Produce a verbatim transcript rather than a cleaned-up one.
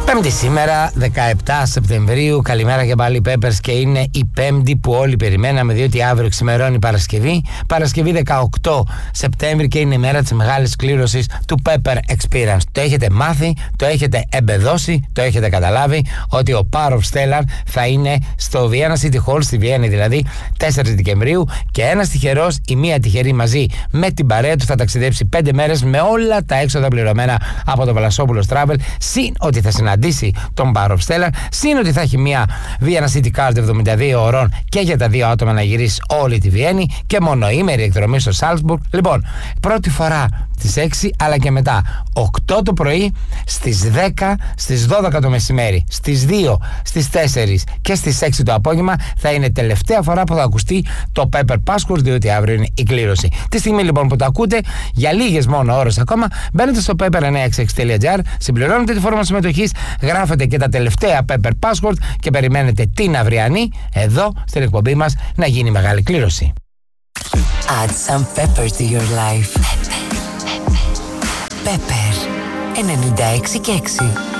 Πέμπτη σήμερα, δεκαεπτά Σεπτεμβρίου. Καλημέρα και πάλι Peppers, και είναι η Πέμπτη που όλοι περιμέναμε, διότι αύριο ξημερώνει Παρασκευή. Παρασκευή δεκαοκτώ Σεπτέμβρη, και είναι η μέρα της μεγάλης κλήρωσης του Pepper Experience. Το έχετε μάθει, το έχετε εμπεδώσει, το έχετε καταλάβει ότι ο Power of Stellar θα είναι στο Vienna City Hall, στη Βιέννη δηλαδή, τέσσερις Δεκεμβρίου, και ένας τυχερός ή μία τυχερή μαζί με την παρέα του θα ταξιδέψει πέντε μέρες με όλα τα έξοδα πληρωμένα από το Βλασόπουλος Travel, συν ότι θα συναντήσει τον Power of Stellar, συν ότι θα έχει μια Vienna City Card εβδομήντα δύο ωρών και για τα δύο άτομα να γυρίσει όλη τη Βιέννη, και μονοήμερη εκδρομή στο Salzburg. Λοιπόν, πρώτη φορά στις έξι, αλλά και μετά οκτώ το πρωί, στις δέκα, στις δώδεκα το μεσημέρι, στις δύο, στις τέσσερις και στις έξι το απόγευμα θα είναι τελευταία φορά που θα ακουστεί το Pepper Passport, διότι αύριο είναι η κλήρωση. Τη στιγμή λοιπόν που το ακούτε, για λίγες μόνο ώρες ακόμα, μπαίνετε στο pepper εννιακόσια εξήντα έξι τελεία τζι άρ, συμπληρώνετε τη φόρμα συμμετοχής, γράφετε και τα τελευταία Pepper Passport και περιμένετε την αυριανή εδώ στην εκπομπή μας να γίνει μεγάλη κλήρωση. Add some pepper to your life. Pepper ενενήντα έξι και έξι.